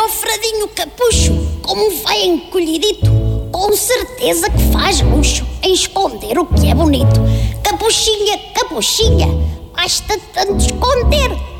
ó Fradinho Capucho, como vai encolhidito, com certeza que faz luxo em esconder o que é bonito. Capuchinha, capuchinha, basta tanto esconder